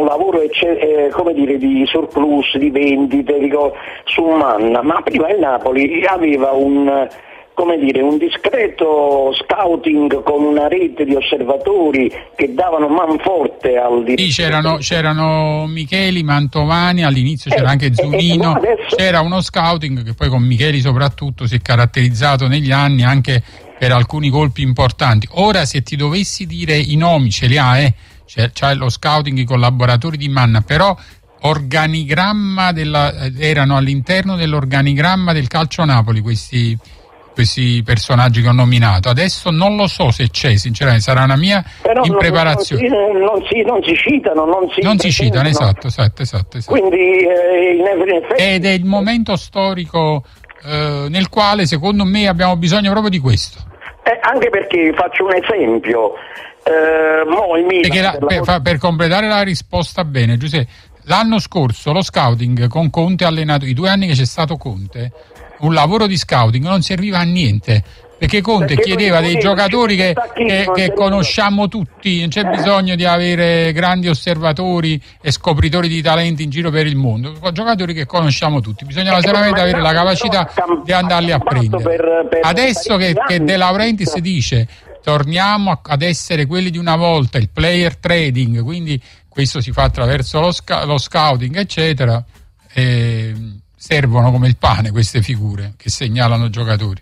lavoro come dire, di surplus, di vendite su Manna, ma prima il Napoli aveva un discreto scouting con una rete di osservatori che davano manforte al direttore. Sì, c'erano Micheli, Mantovani, all'inizio c'era anche Zunino, c'era uno scouting che poi con Micheli soprattutto si è caratterizzato negli anni anche per alcuni colpi importanti. Ora, se ti dovessi dire i nomi, ce li ha, c'è lo scouting, i collaboratori di Manna, però organigramma erano all'interno dell'organigramma del Calcio Napoli questi personaggi che ho nominato. Adesso non lo so se c'è, sinceramente, sarà una mia impreparazione. Non si citano, esatto. Quindi ed è il momento storico nel quale secondo me abbiamo bisogno proprio di questo. Anche perché faccio un esempio, per completare la risposta bene, Giuseppe, l'anno scorso lo scouting con Conte allenato, i 2 anni che c'è stato Conte, un lavoro di scouting non serviva a niente, perché Conte chiedeva dei giocatori che conosciamo tutti, non c'è bisogno di avere grandi osservatori e scopritori di talenti in giro per il mondo, giocatori che conosciamo tutti, bisognava solamente avere la capacità di andarli a prendere. Adesso che De Laurentiis dice torniamo ad essere quelli di una volta, il player trading, quindi questo si fa attraverso lo scouting eccetera, servono come il pane queste figure che segnalano giocatori.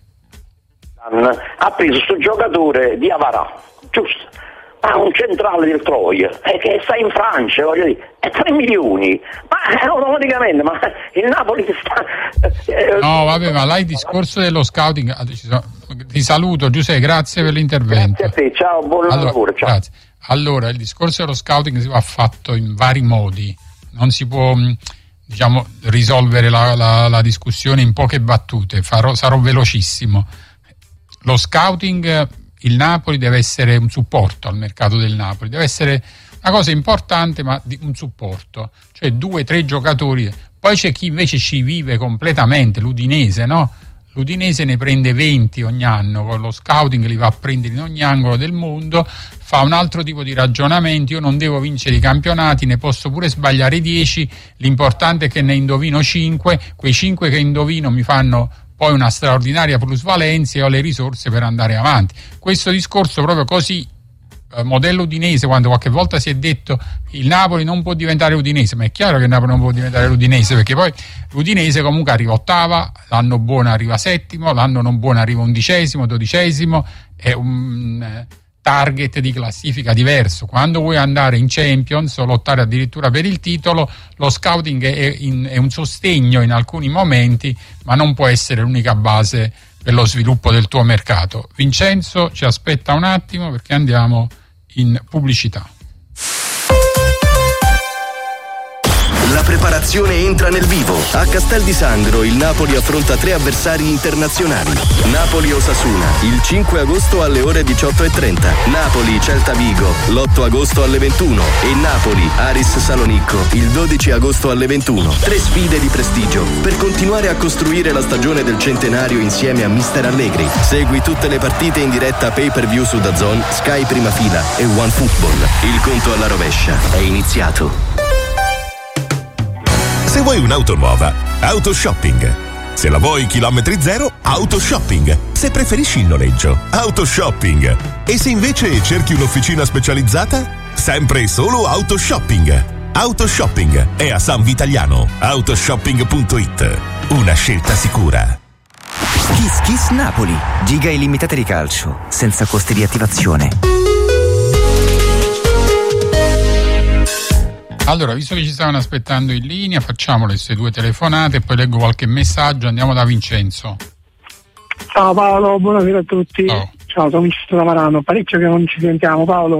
Ha preso questo giocatore di Avarà, giusto? Un centrale del Troia che sta in Francia, voglio dire, 3 milioni, ma automaticamente, ma il Napoli sta no vabbè, ma là il discorso dello scouting, ti saluto Giuseppe, grazie per l'intervento. Grazie a te, ciao, buon lavoro, ciao. Grazie. Allora, il discorso dello scouting si va fatto in vari modi, non si può risolvere la discussione in poche battute, sarò velocissimo. Lo scouting, il Napoli deve essere un supporto al mercato del Napoli, deve essere una cosa importante, ma un supporto, cioè 2-3 giocatori. Poi c'è chi invece ci vive completamente, l'Udinese, no? L'Udinese ne prende 20 ogni anno, con lo scouting li va a prendere in ogni angolo del mondo, fa un altro tipo di ragionamento. Io non devo vincere i campionati, ne posso pure sbagliare 10, l'importante è che ne indovino 5, quei 5 che indovino mi fanno poi una straordinaria plusvalenza e ho le risorse per andare avanti. Questo discorso proprio così, modello Udinese, quando qualche volta si è detto il Napoli non può diventare Udinese, ma è chiaro che il Napoli non può diventare l'Udinese, perché poi l'Udinese comunque arriva ottava, l'anno buono arriva settimo, l'anno non buono arriva 11°, 12°, è un target di classifica diverso. Quando vuoi andare in Champions o lottare addirittura per il titolo, lo scouting è un sostegno in alcuni momenti, ma non può essere l'unica base per lo sviluppo del tuo mercato. Vincenzo ci aspetta un attimo perché andiamo in pubblicità. La preparazione entra nel vivo. A Castel di Sangro il Napoli affronta 3 avversari internazionali. Napoli-Osasuna il 5 agosto alle ore 18:30. Napoli-Celta Vigo l'8 agosto alle 21 e Napoli-Aris Salonicco il 12 agosto alle 21. 3 sfide di prestigio per continuare a costruire la stagione del centenario insieme a Mister Allegri. Segui tutte le partite in diretta pay-per-view su DAZN, Sky Prima Fila e OneFootball. Il conto alla rovescia è iniziato. Se vuoi un'auto nuova, Autoshopping. Se la vuoi chilometri zero, Autoshopping. Se preferisci il noleggio, Autoshopping. E se invece cerchi un'officina specializzata, sempre e solo Autoshopping. Autoshopping è a San Vitaliano. Autoshopping.it. Una scelta sicura. Kiss Kiss Napoli. Giga illimitate di calcio, senza costi di attivazione. Allora, visto che ci stavano aspettando in linea, facciamo queste 2 telefonate e poi leggo qualche messaggio. Andiamo da Vincenzo. Ciao Paolo, buonasera a tutti. Ciao, sono Vincenzo da Marano. Parecchio che non ci sentiamo, Paolo.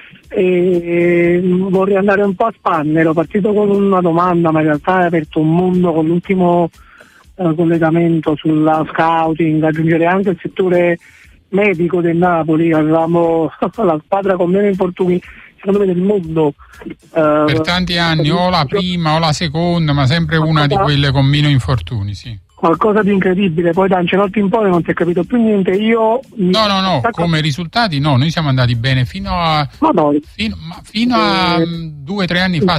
Vorrei andare un po' a spanne. Ero partito con una domanda, ma in realtà hai aperto un mondo con l'ultimo collegamento sulla scouting, aggiungere anche il settore medico del Napoli. Avevamo la squadra con meno infortuni secondo me del mondo per tanti anni, o la prima o la seconda, ma sempre una di quelle con meno infortuni, sì. Qualcosa di incredibile. Poi da Ancelotti in poi non si è capito più niente. No, come risultati no, noi siamo andati bene fino a 2 o 3 anni fa